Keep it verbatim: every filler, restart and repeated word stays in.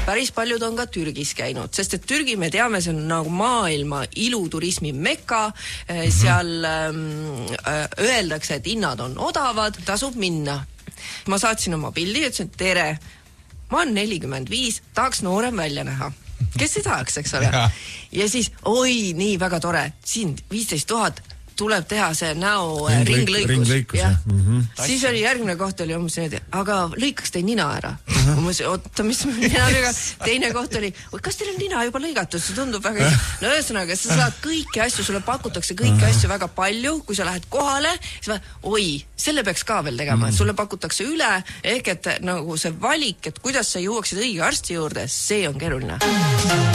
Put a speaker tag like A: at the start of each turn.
A: päris paljud on ka Türgis käinud, sest et Türgi, me teame, see on nagu maailma iluturismi mekka, seal äh, öeldakse, et hinnad on odavad, tasub minna. Ma saatsin oma pildi, ütlesin, tere, ma olen nelikümmend viis, tahaks noorem välja näha. Kes ei tahaks, eks ole? Ja, ja siis, oi, nii väga tore, siin viisteist tuhat tuleb teha see näo Ring, ringlõikus.
B: ringlõikus ja. Mm-hmm.
A: Siis oli järgmine koht oli umbes nii, aga lõikaks teie nina ära. Uh-huh. Ma mõtlesin, oota, mis nina lõiga. Teine koht oli, kas teil on nina juba lõigatud? See tundub väga uh-huh. No ühesõnaga, sa saad kõiki asju, sulle pakutakse kõiki uh-huh. asju väga palju, kui sa lähed kohale, siis va, oi, selle peaks ka veel tegema, uh-huh. sulle pakutakse üle, ehk et nagu see valik, et kuidas sa jõuaksid õige arsti juurde, see on keeruline.